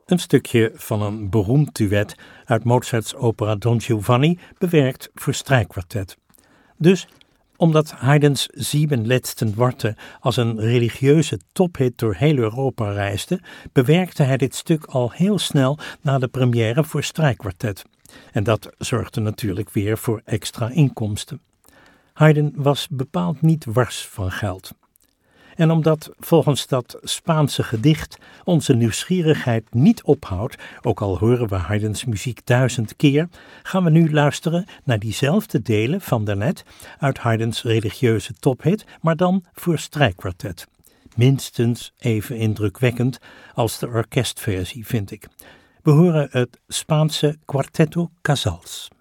Een stukje van een beroemd duet uit Mozarts opera Don Giovanni, bewerkt voor strijkkwartet. Dus, omdat Haydn's Sieben letzten Worte als een religieuze tophit door heel Europa reisde, bewerkte hij dit stuk al heel snel na de première voor strijkkwartet. En dat zorgde natuurlijk weer voor extra inkomsten. Haydn was bepaald niet wars van geld. En omdat volgens dat Spaanse gedicht onze nieuwsgierigheid niet ophoudt, ook al horen we Haydns muziek 1000 keer, gaan we nu luisteren naar diezelfde delen van daarnet uit Haydns religieuze tophit, maar dan voor strijkkwartet. Minstens even indrukwekkend als de orkestversie, vind ik. We horen het Spaanse Cuarteto Casals.